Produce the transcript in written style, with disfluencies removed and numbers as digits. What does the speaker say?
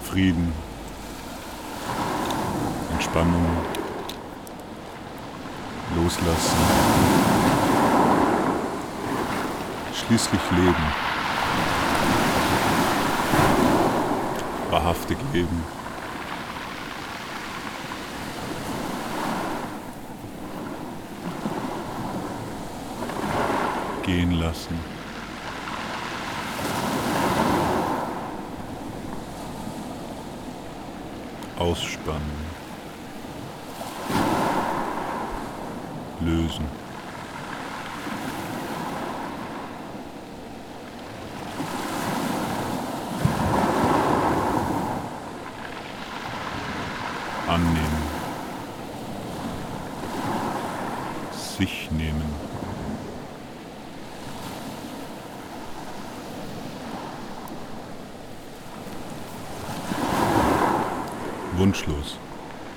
Frieden, Entspannung, Loslassen, schließlich Leben, wahrhaftig Leben. Gehen lassen. Ausspannen. Lösen. Annehmen. Sich nehmen. Wunschlos.